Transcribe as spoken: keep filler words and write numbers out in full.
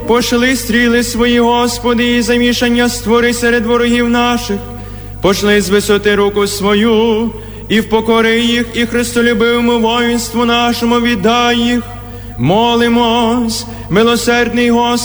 Пошли стріли свої, Господи, і замішання створи серед ворогів наших. Пошли з висоти руку свою, і впокори їх, і христолюбивому воїнству нашому віддай їх. Молимось, милосердний Господи,